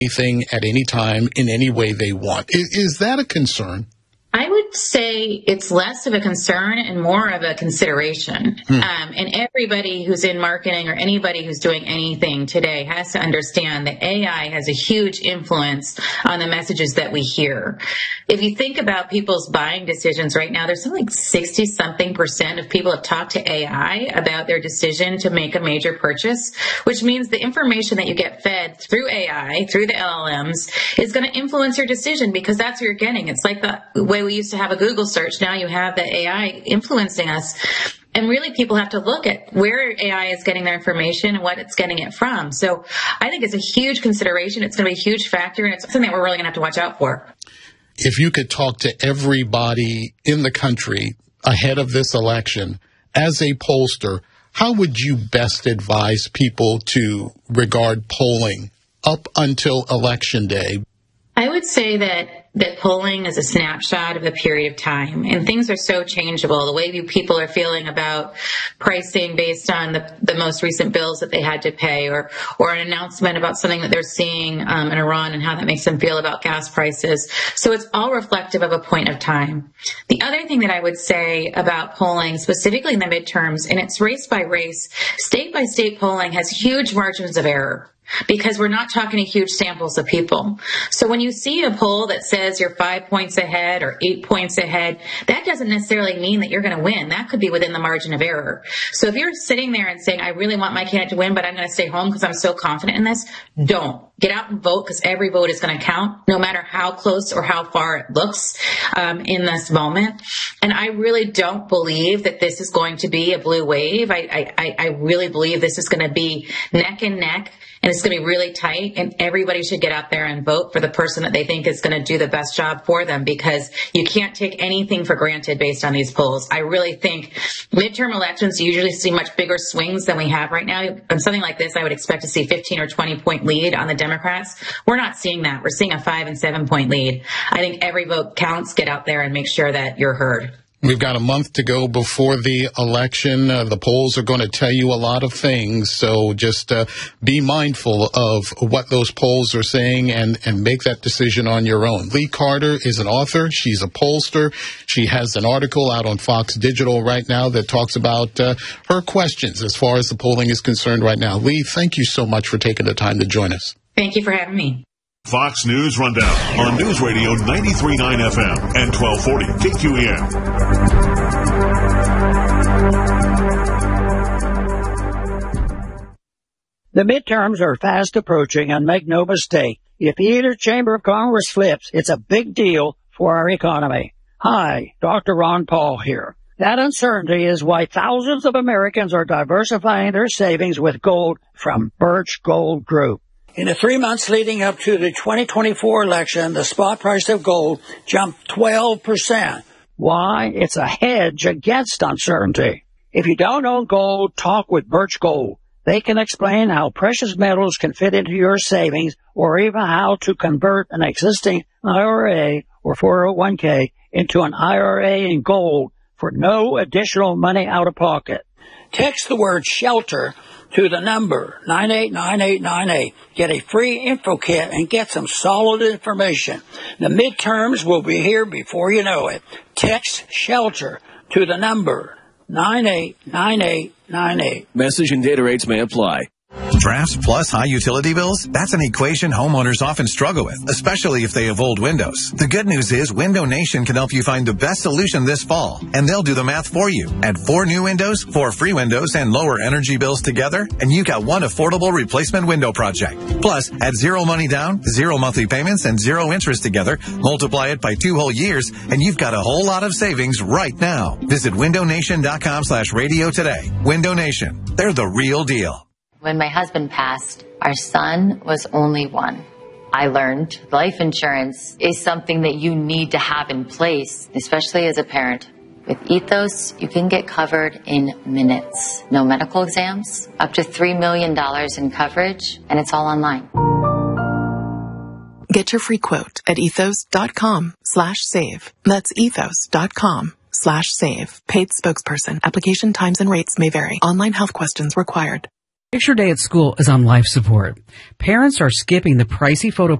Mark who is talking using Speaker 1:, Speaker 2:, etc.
Speaker 1: anything at any time in any way they want. Is that a concern?
Speaker 2: I would say it's less of a concern and more of a consideration. And everybody who's in marketing or anybody who's doing anything today has to understand that AI has a huge influence on the messages that we hear. If you think about people's buying decisions right now, there's something like 60-something% of people have talked to AI about their decision to make a major purchase, which means the information that you get fed through AI, through the LLMs, is going to influence your decision because that's what you're getting. It's like the way we used to have a Google search. Now you have the AI influencing us. And really people have to look at where AI is getting their information and what it's getting it from. So I think it's a huge consideration. It's going to be a huge factor, and it's something that we're really going to have to watch out for.
Speaker 1: If you could talk to everybody in the country ahead of this election, as a pollster, how would you best advise people to regard polling up until Election Day?
Speaker 2: I would say that polling is a snapshot of the period of time, and things are so changeable. The way people are feeling about pricing based on the most recent bills that they had to pay, or an announcement about something that they're seeing in Iran and how that makes them feel about gas prices. So it's all reflective of a point of time. The other thing that I would say about polling, specifically in the midterms, and it's race by race, state by state polling has huge margins of error, because we're not talking to huge samples of people. So when you see a poll that says you're 5 points ahead or 8 points ahead, that doesn't necessarily mean that you're going to win. That could be within the margin of error. So if you're sitting there and saying, I really want my candidate to win, but I'm going to stay home because I'm so confident in this, don't. Get out and vote, because every vote is going to count, no matter how close or how far it looks in this moment. And I really don't believe that this is going to be a blue wave. I really believe this is going to be neck and neck, and it's going to be really tight, and everybody should get out there and vote for the person that they think is going to do the best job for them, because you can't take anything for granted based on these polls. I really think midterm elections usually see much bigger swings than we have right now. On something like this, I would expect to see 15 or 20 point lead on the Democrats. We're not seeing that. We're seeing a 5 and 7 point lead. I think every vote counts. Get out there and make sure that you're heard.
Speaker 1: We've got a month to go before the election. The polls are going to tell you a lot of things, so just be mindful of what those polls are saying and make that decision on your own. Lee Carter is an author. She's a pollster. She has an article out on Fox Digital right now that talks about her questions as far as the polling is concerned right now. Lee, thank you so much for taking the time to join us.
Speaker 2: Thank you for having me.
Speaker 3: Fox News Rundown on News Radio 93.9 FM and 1240 KQEN.
Speaker 4: The midterms are fast approaching, and make no mistake, if either chamber of Congress flips, it's a big deal for our economy. Hi, Dr. Ron Paul here. That uncertainty is why thousands of Americans are diversifying their savings with gold from Birch Gold Group. In the 3 months leading up to the 2024 election, the spot price of gold jumped 12%. Why? It's a hedge against uncertainty. If you don't own gold, talk with Birch Gold. They can explain how precious metals can fit into your savings, or even how to convert an existing IRA or 401k into an IRA in gold for no additional money out of pocket. Text the word SHELTER to the number 989898. Get a free info kit and get some solid information. The midterms will be here before you know it. Text SHELTER to the number 989898.
Speaker 5: Message and data rates may apply.
Speaker 6: Drafts plus high utility bills? That's an equation homeowners often struggle with, especially if they have old windows. The good news is Window Nation can help you find the best solution this fall, and they'll do the math for you. Add 4 new windows, 4 free windows, and lower energy bills together, and you got one affordable replacement window project. Plus, add 0 money down, 0 monthly payments, and 0 interest together, multiply it by 2 whole years, and you've got a whole lot of savings right now. Visit windownation.com/radio today. Window Nation. They're the real deal.
Speaker 7: When my husband passed, our son was only 1. I learned life insurance is something that you need to have in place, especially as a parent. With Ethos, you can get covered in minutes. No medical exams, up to $3 million in coverage, and it's all online.
Speaker 8: Get your free quote at ethos.com/save. That's ethos.com/save. Paid spokesperson. Application times and rates may vary. Online health questions required. Picture Day at school is on life support. Parents are skipping the pricey photo